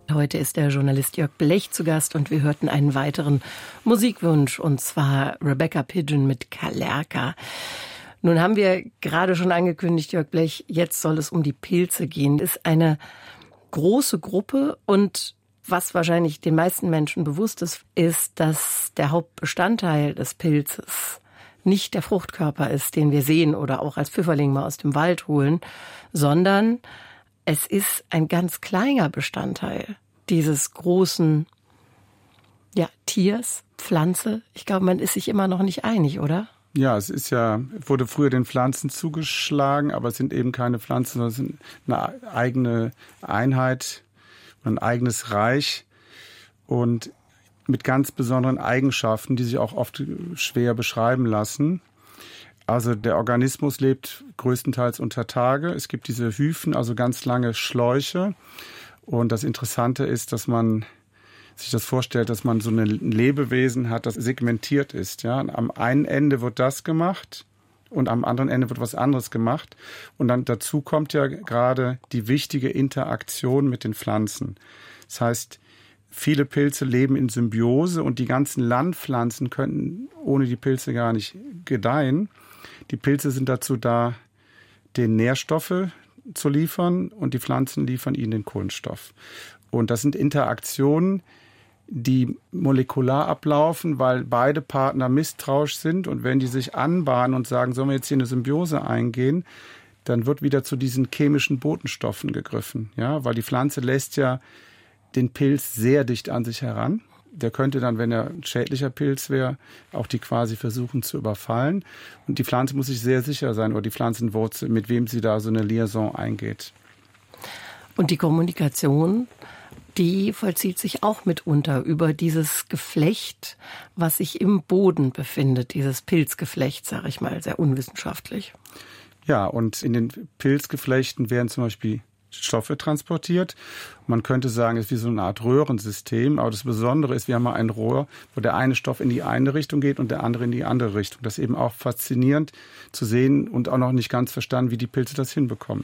Heute ist der Journalist Jörg Blech zu Gast und wir hörten einen weiteren Musikwunsch, und zwar Rebecca Pidgeon mit Kalerka. Nun haben wir gerade schon angekündigt, Jörg Blech, jetzt soll es um die Pilze gehen. Das ist eine große Gruppe, und was wahrscheinlich den meisten Menschen bewusst ist, ist, dass der Hauptbestandteil des Pilzes nicht der Fruchtkörper ist, den wir sehen oder auch als Pfifferling mal aus dem Wald holen, sondern es ist ein ganz kleiner Bestandteil dieses großen Tiers, Pflanze. Ich glaube, man ist sich immer noch nicht einig, oder? Ja, wurde früher den Pflanzen zugeschlagen, aber es sind eben keine Pflanzen, sondern es sind eine eigene Einheit, ein eigenes Reich und mit ganz besonderen Eigenschaften, die sich auch oft schwer beschreiben lassen. Also der Organismus lebt größtenteils unter Tage. Es gibt diese Hyphen, also ganz lange Schläuche. Und das Interessante ist, dass man sich das vorstellt, dass man so ein Lebewesen hat, das segmentiert ist. Ja? Am einen Ende wird das gemacht und am anderen Ende wird was anderes gemacht. Und dann dazu kommt ja gerade die wichtige Interaktion mit den Pflanzen. Das heißt, viele Pilze leben in Symbiose und die ganzen Landpflanzen könnten ohne die Pilze gar nicht gedeihen. Die Pilze sind dazu da, den Nährstoffe zu liefern, und die Pflanzen liefern ihnen den Kohlenstoff. Und das sind Interaktionen, die molekular ablaufen, weil beide Partner misstrauisch sind. Und wenn die sich anbahnen und sagen, sollen wir jetzt hier eine Symbiose eingehen, dann wird wieder zu diesen chemischen Botenstoffen gegriffen. Ja, weil die Pflanze lässt ja den Pilz sehr dicht an sich heran. Der könnte dann, wenn er ein schädlicher Pilz wäre, auch die quasi versuchen zu überfallen. Und die Pflanze muss sich sehr sicher sein, oder die Pflanzenwurzel, mit wem sie da so eine Liaison eingeht. Und die Kommunikation, die vollzieht sich auch mitunter über dieses Geflecht, was sich im Boden befindet, dieses Pilzgeflecht, sage ich mal, sehr unwissenschaftlich. Ja, und in den Pilzgeflechten werden zum Beispiel Stoffe transportiert. Man könnte sagen, es ist wie so eine Art Röhrensystem. Aber das Besondere ist, wir haben mal ein Rohr, wo der eine Stoff in die eine Richtung geht und der andere in die andere Richtung. Das ist eben auch faszinierend zu sehen und auch noch nicht ganz verstanden, wie die Pilze das hinbekommen.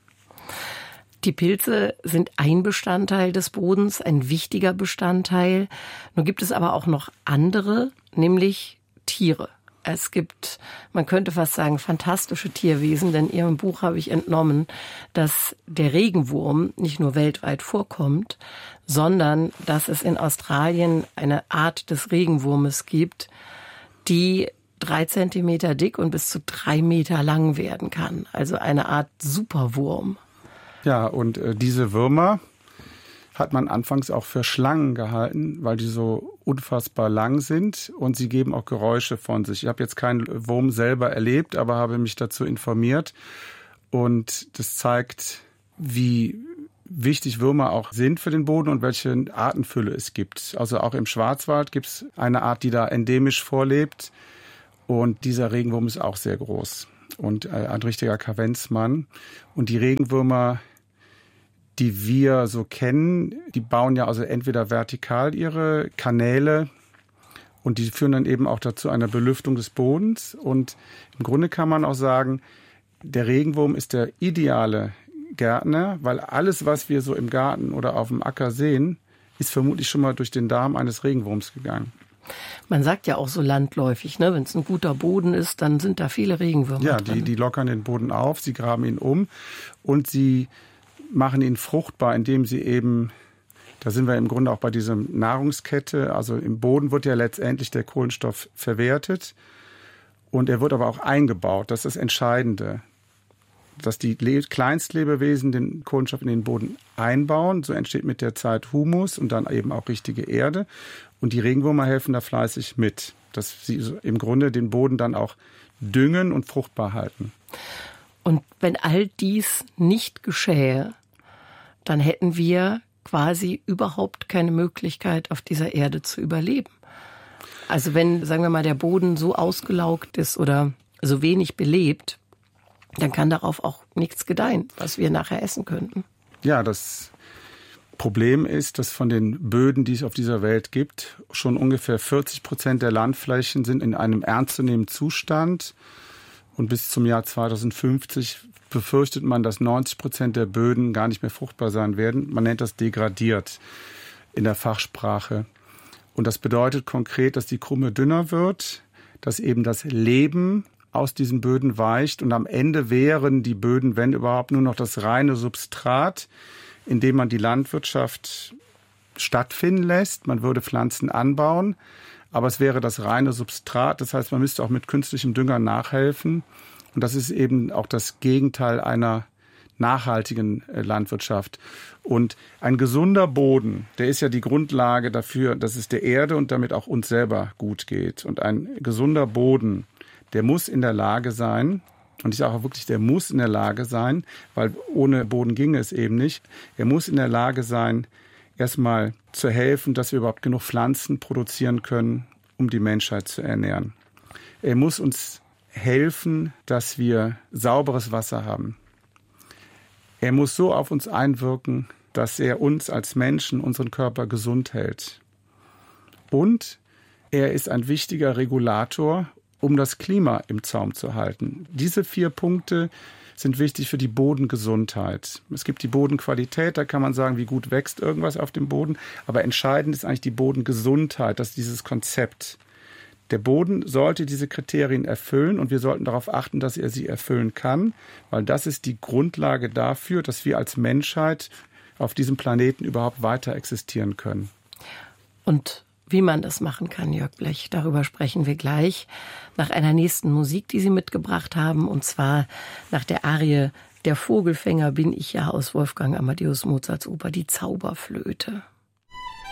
Die Pilze sind ein Bestandteil des Bodens, ein wichtiger Bestandteil. Nun gibt es aber auch noch andere, nämlich Tiere. Es gibt, man könnte fast sagen, fantastische Tierwesen, denn in Ihrem Buch habe ich entnommen, dass der Regenwurm nicht nur weltweit vorkommt, sondern dass es in Australien eine Art des Regenwurmes gibt, die 3 Zentimeter dick und bis zu 3 Meter lang werden kann. Also eine Art Superwurm. Ja, und diese Würmer hat man anfangs auch für Schlangen gehalten, weil die so unfassbar lang sind und sie geben auch Geräusche von sich. Ich habe jetzt keinen Wurm selber erlebt, aber habe mich dazu informiert. Und das zeigt, wie wichtig Würmer auch sind für den Boden und welche Artenfülle es gibt. Also auch im Schwarzwald gibt es eine Art, die da endemisch vorlebt. Und dieser Regenwurm ist auch sehr groß und ein richtiger Kavenzmann. Und die Regenwürmer, die wir so kennen, die bauen ja also entweder vertikal ihre Kanäle und die führen dann eben auch dazu einer Belüftung des Bodens. Und im Grunde kann man auch sagen, der Regenwurm ist der ideale Gärtner, weil alles, was wir so im Garten oder auf dem Acker sehen, ist vermutlich schon mal durch den Darm eines Regenwurms gegangen. Man sagt ja auch so landläufig, ne, wenn es ein guter Boden ist, dann sind da viele Regenwürmer drin. Ja, die lockern den Boden auf, sie graben ihn um und sie machen ihn fruchtbar, indem sie eben, da sind wir im Grunde auch bei dieser Nahrungskette, also im Boden wird ja letztendlich der Kohlenstoff verwertet und er wird aber auch eingebaut. Das ist das Entscheidende, dass die Kleinstlebewesen den Kohlenstoff in den Boden einbauen. So entsteht mit der Zeit Humus und dann eben auch richtige Erde. Und die Regenwürmer helfen da fleißig mit, dass sie im Grunde den Boden dann auch düngen und fruchtbar halten. Und wenn all dies nicht geschähe, dann hätten wir quasi überhaupt keine Möglichkeit, auf dieser Erde zu überleben. Also wenn, sagen wir mal, der Boden so ausgelaugt ist oder so wenig belebt, dann kann darauf auch nichts gedeihen, was wir nachher essen könnten. Ja, das Problem ist, dass von den Böden, die es auf dieser Welt gibt, schon ungefähr 40% der Landflächen sind in einem ernstzunehmenden Zustand. Und bis zum Jahr 2050 befürchtet man, dass 90% der Böden gar nicht mehr fruchtbar sein werden. Man nennt das degradiert in der Fachsprache. Und das bedeutet konkret, dass die Krume dünner wird, dass eben das Leben aus diesen Böden weicht und am Ende wären die Böden, wenn überhaupt, nur noch das reine Substrat, in dem man die Landwirtschaft stattfinden lässt. Man würde Pflanzen anbauen, aber es wäre das reine Substrat. Das heißt, man müsste auch mit künstlichem Dünger nachhelfen. Und das ist eben auch das Gegenteil einer nachhaltigen Landwirtschaft. Und ein gesunder Boden, der ist ja die Grundlage dafür, dass es der Erde und damit auch uns selber gut geht. Und ein gesunder Boden, der muss in der Lage sein, und ich sage auch wirklich, der muss in der Lage sein, weil ohne Boden ginge es eben nicht. Er muss in der Lage sein, erstmal zu helfen, dass wir überhaupt genug Pflanzen produzieren können, um die Menschheit zu ernähren. Er muss uns helfen, dass wir sauberes Wasser haben. Er muss so auf uns einwirken, dass er uns als Menschen, unseren Körper gesund hält. Und er ist ein wichtiger Regulator, um das Klima im Zaum zu halten. Diese 4 Punkte sind wichtig für die Bodengesundheit. Es gibt die Bodenqualität, da kann man sagen, wie gut wächst irgendwas auf dem Boden. Aber entscheidend ist eigentlich die Bodengesundheit, das ist dieses Konzept. Der Boden sollte diese Kriterien erfüllen und wir sollten darauf achten, dass er sie erfüllen kann, weil das ist die Grundlage dafür, dass wir als Menschheit auf diesem Planeten überhaupt weiter existieren können. Und wie man das machen kann, Jörg Blech, darüber sprechen wir gleich nach einer nächsten Musik, die Sie mitgebracht haben, und zwar nach der Arie Der Vogelfänger bin ich ja aus Wolfgang Amadeus Mozarts Oper Die Zauberflöte.